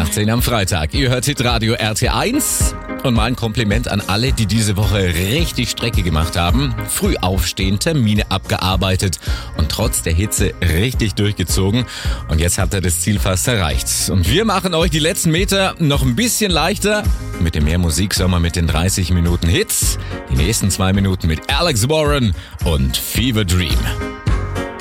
18 am Freitag. Ihr hört Hitradio RT1 und mein Kompliment an alle, die diese Woche richtig Strecke gemacht haben. Früh aufstehen, Termine abgearbeitet und trotz der Hitze richtig durchgezogen. Und jetzt habt ihr das Ziel fast erreicht. Und wir machen euch die letzten Meter noch ein bisschen leichter. Mit dem Mehr Musik Sommer mit den 30 Minuten Hits. Die nächsten 2 Minuten mit Alex Warren und Fever Dream.